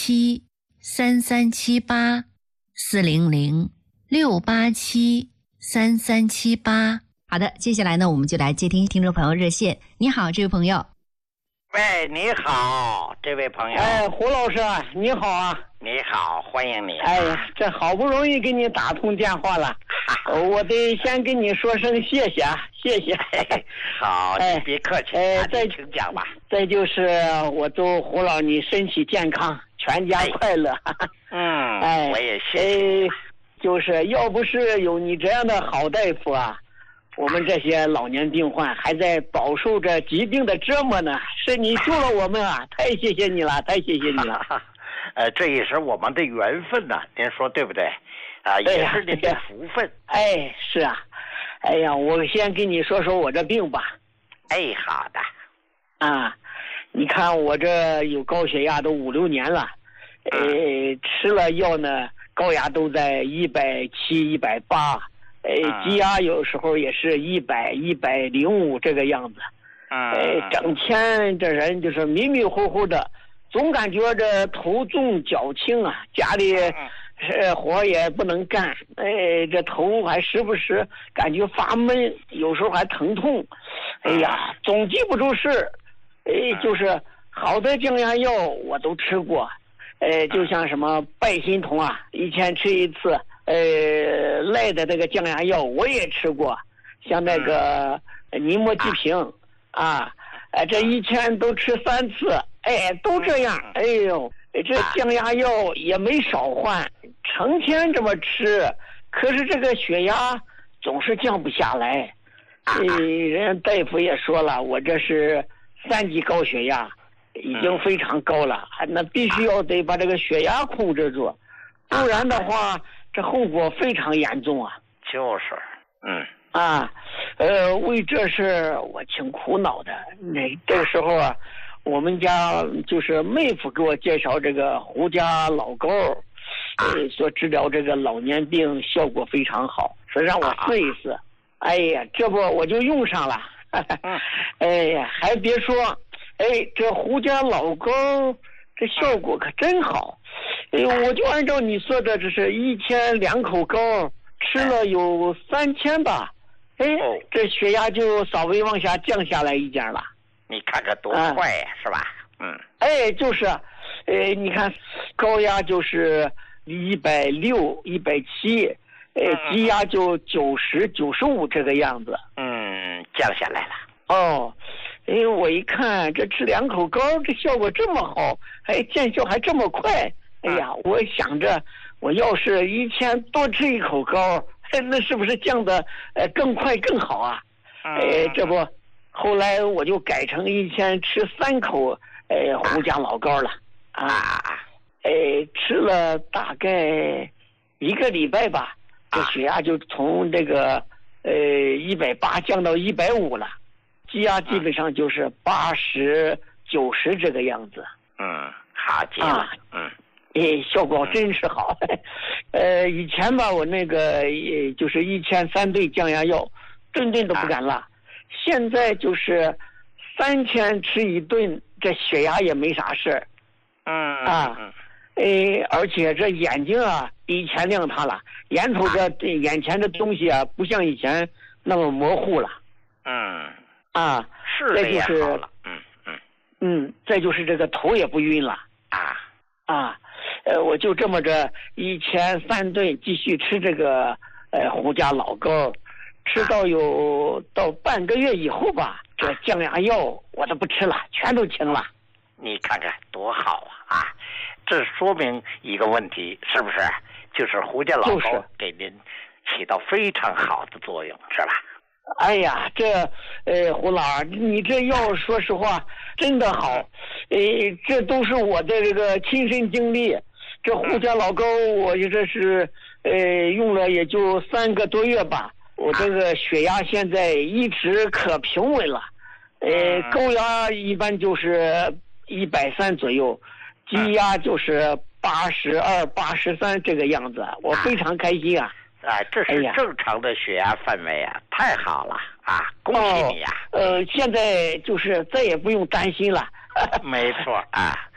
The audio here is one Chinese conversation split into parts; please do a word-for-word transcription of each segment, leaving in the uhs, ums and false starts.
七三三七八四零零六八七三三七八。好的，接下来呢，我们就来接听听众朋友热线。你好，这位朋友。 喂，你好，这位朋友。 哎，胡老师，你好啊！ 你好，欢迎你、啊。 哎呀，这好不容易给你打通电话了，我得先跟你说声谢谢，谢谢。 好，你别客气。 哎，再请讲吧。 再就是我祝胡老你身体健康，全家快乐。 哎、嗯， 哎， 我也谢谢、 哎。就是要不是有你这样的好大夫啊，我们这些老年病患还在饱受着疾病的折磨呢，是你救了我们啊！太谢谢你了，太谢谢你了。 呃，这也是我们的缘分呐、啊，您说对不对？啊、呃，也是您的福分。 哎，是啊。哎呀，我先跟你说说我这病吧。 哎，好的。 啊，你看我这有高血压都五六年了，呃，吃了药呢，高压都在一百七、一百八。哎，低压有时候也是一百、一百零五这个样子。哎，整天这人就是迷迷糊糊的，总感觉这头重脚轻啊，家里呃活也不能干。哎，这头还时不时感觉发闷，有时候还疼痛。哎呀，总记不住事。哎，就是好的降压药我都吃过。哎，就像什么拜心通啊，一天吃一次。呃，赖的这个降压药我也吃过，像那个尼莫济平啊，呃，这一天都吃三次，哎，都这样，哎呦，这降压药也没少换，成天这么吃，可是这个血压总是降不下来。呃，人家大夫也说了，我这是三级高血压，已经非常高了，那必须要得把这个血压控制住，不然的话。这后果非常严重啊！ 就是，嗯啊，呃，为这事我挺苦恼的。那这个时候啊，我们家就是妹夫给我介绍这个胡家老膏，呃，说治疗这个老年病效果非常好，说让我试一试。哎呀，这不我就用上了。哎呀，还别说，哎，这胡家老膏这效果可真好。哎，我就按照你说的，这是一天两口膏，吃了有三天吧。哎，这血压就稍微往下降下来一点了。 你看看多快呀、啊，是吧？嗯。 哎，就是，呃，你看高压就是一百六、一百七，呃，低压就九十、九十五这个样子。 嗯，降下来了。 哦，哎，我一看这吃两口膏，这效果这么好，哎，见效还这么快。哎呀，我想着，我要是一天多吃一口膏，那是不是降的呃更快更好啊？哎，这不，后来我就改成一天吃三口呃胡家老膏了啊。哎，吃了大概一个礼拜吧，这血压就从这个呃一百八降到一百五了，低压基本上就是八十九十这个样子。 嗯，好极了。啊、嗯。 哎，效果真是好。呃，以前吧，我那个就是一天三顿降压药，顿顿都不敢落。啊、现在就是三天吃一顿，这血压也没啥事儿。 嗯啊，哎，而且这眼睛啊，比以前亮堂了，眼瞅着这眼前的东西啊，不像以前那么模糊了。 嗯啊， 是的也好了。嗯嗯嗯，再就是这个头也不晕了。 啊啊。呃，我就这么着一天三顿继续吃这个呃胡家老膏，吃到有到半个月以后吧，这降压药我都不吃了，全都停了。 你看看多好啊！啊，这说明一个问题，是不是？就是胡家老膏给您起到非常好的作用，是吧？ 哎呀，这呃胡老儿，你这药说实话真的好，呃，这都是我的这个亲身经历。这胡家老膏我这是呃用了也就三个多月吧，我这个血压现在一直可平稳了，呃高压一般就是一百三左右，低压就是八十二、八十三这个样子，我非常开心啊！ 啊，这是正常的血压范围啊，太好了啊！恭喜你呀、啊！ 呃，现在就是再也不用担心了。 没错啊。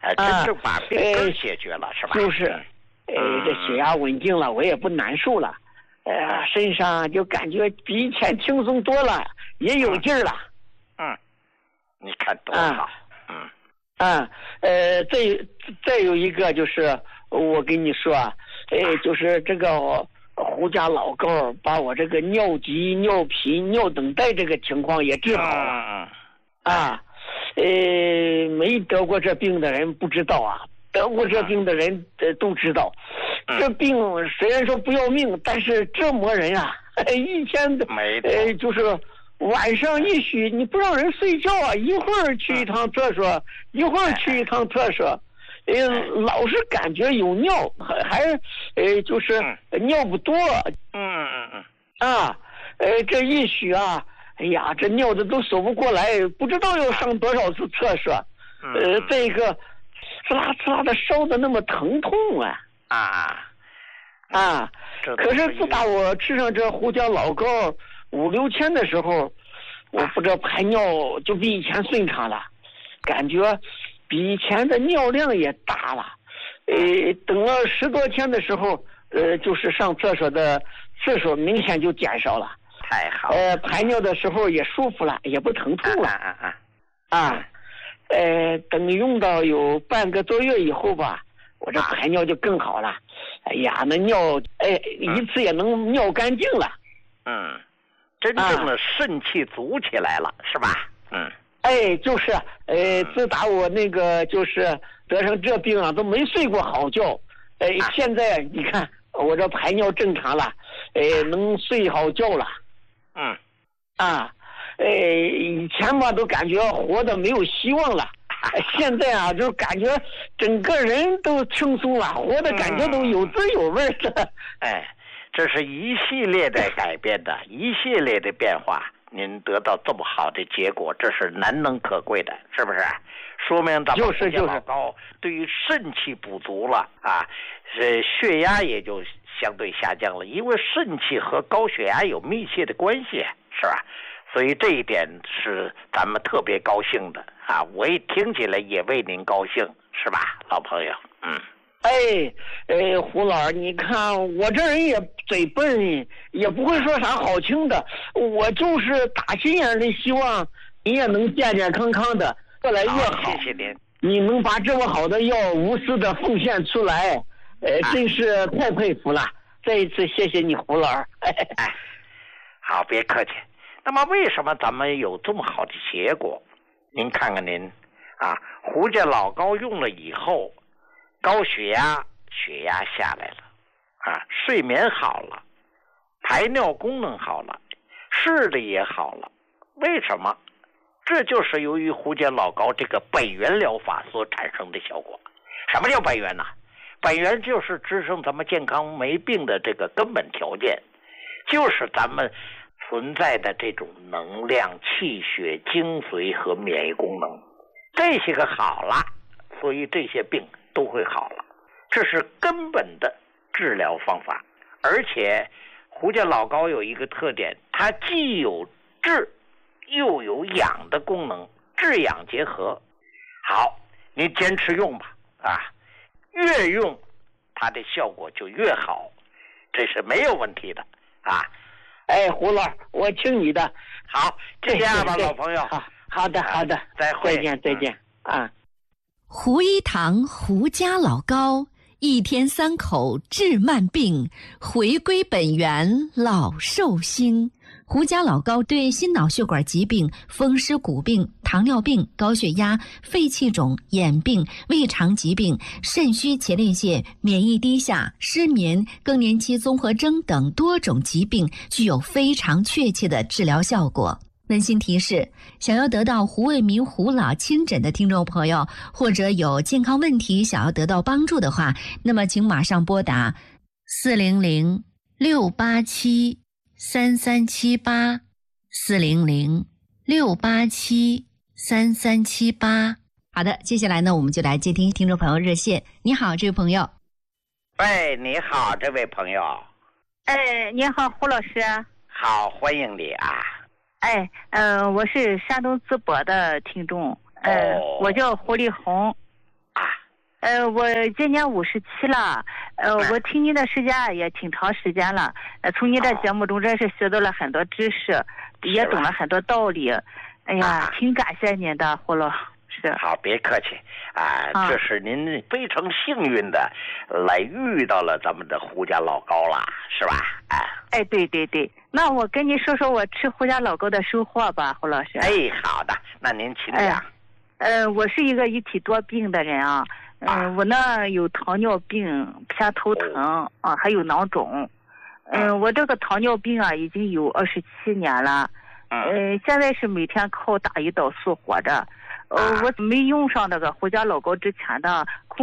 呃，真正把病根解决了，是吧？ 就是，呃，这血压稳定了，我也不难受了，呃，身上就感觉比以前轻松多了，也有劲儿了。 嗯，你看多好。 嗯。啊，呃，再再有一个就是，我跟你说，呃，就是这个胡家老高把我这个尿急、尿频、尿等待这个情况也治好了。啊，呃，没得过这病的人不知道啊，得过这病的人呃都知道，这病虽然说不要命，但是折磨人啊，一天的呃就是。晚上一宿你不让人睡觉啊，一会儿去一趟厕所，一会儿去一趟厕所，呃，老是感觉有尿，还还呃就是尿不多。 嗯嗯嗯。 啊，呃，这一宿啊，哎呀，这尿的都数不过来，不知道要上多少次厕所。呃，再一个，呲啦呲啦的烧的那么疼痛啊。 啊。 啊。可是自打我吃上这胡椒老膏。五六天的时候，我不知道排尿就比以前顺畅了，感觉比以前的尿量也大了。呃，等了十多天的时候，呃，就是上厕所的次数明显就减少了。 太好了。 呃，排尿的时候也舒服了，也不疼痛了。 啊啊啊！啊，呃，等用到有半个多月以后吧，我这排尿就更好了。哎呀，那尿，哎，一次也能尿干净了。 嗯。真正的肾气足起来了，啊、是吧？嗯， 哎，就是，呃，自打我那个就是得上这病啊，都没睡过好觉。呃，啊、现在你看我这排尿正常了，呃，能睡好觉了。 嗯， 啊，呃，以前吧都感觉活的没有希望了，现在啊就感觉整个人都轻松了，活的感觉都有滋有味的。 嗯、哎。这是一系列的改变的，一系列的变化，您得到这么好的结果，这是难能可贵的，是不是？说明咱们胡家老高对于肾气补足了啊，是血压也就相对下降了，因为肾气和高血压有密切的关系，是吧？所以这一点是咱们特别高兴的啊！我一听起来也为您高兴，是吧，老朋友？嗯。 哎，呃，胡老，你看我这人也嘴笨，也不会说啥好听的，我就是打心眼里希望你也能健健康康的，越来越好。 谢谢您， 你能把这么好的药无私的奉献出来，呃，真是太佩服了。再一次谢谢你，胡老。 哎，好，别客气。那么为什么咱们有这么好的结果？您看看您啊，胡家老膏用了以后。高血压，血压下来了，啊，睡眠好了，排尿功能好了，视力也好了。为什么？这就是由于胡家老膏这个本源疗法所产生的效果。什么叫本源呢？本源就是支撑咱们健康没病的这个根本条件，就是咱们存在的这种能量、气血、精髓和免疫功能，这些个好了，所以这些病都会好了，这是根本的治疗方法。而且胡家老膏有一个特点，它既有治又有养的功能，治养结合。好，你坚持用吧，啊，越用它的效果就越好，这是没有问题的啊。 哎，胡老，我听你的。 好，就这样吧，老朋友。 好，好的，好的， 再会， 再见，再见，嗯、啊。 胡一堂胡家老膏，一天三口治慢病，回归本源老寿星。胡家老膏对心脑血管疾病、风湿骨病、糖尿病、高血压、肺气肿、眼病、胃肠疾病、肾虚前列腺、免疫低下、失眠、更年期综合征等多种疾病具有非常确切的治疗效果。温馨提示：想要得到胡卫民胡老亲诊的听众朋友，或者有健康问题想要得到帮助的话，那么请马上拨打四零零六八七三三七八四零零六八七三三七八。好的，接下来呢，我们就来接听听众朋友热线。你好，这位朋友。 喂，你好，这位朋友。 哎，你好，胡老师。 好，欢迎你啊。 哎，嗯、呃，我是山东淄博的听众，呃，哦、我叫胡丽红。 啊， 呃，我今年五十七了，呃， 哎我听您的时间也挺长时间了，呃，从您的哦节目中真是学到了很多知识，也是吧懂了很多道理。哎呀啊， 挺感谢您的，胡老师。 好，别客气啊， 啊这是您非常幸运的来遇到了咱们的胡家老高了，是吧？哎， 哎，对对对，那我跟您说说我吃胡家老高的收获吧，胡老师。 哎，好的，那您请讲。 哎呃，我是一个一体多病的人啊，嗯、 啊我呢有糖尿病、偏头疼啊，还有囊肿。嗯、我这个糖尿病啊已经有二十七年了， 嗯， 呃，现在是每天靠打胰岛素活着。呃， 啊我没用上那个胡家老高之前的